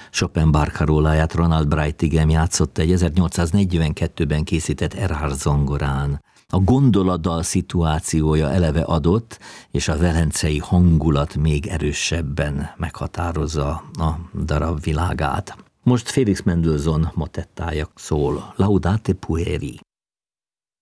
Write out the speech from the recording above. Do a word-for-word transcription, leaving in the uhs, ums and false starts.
Chopin barcaróláját Ronald Braitigam játszotta egy ezernyolcszáznegyvenkettőben készített Erhard zongorán. A gondoladdal szituációja eleve adott, és a velencei hangulat még erősebben meghatározza a darab világát. Most Félix Mendelssohn motettája szól, Laudate pueri.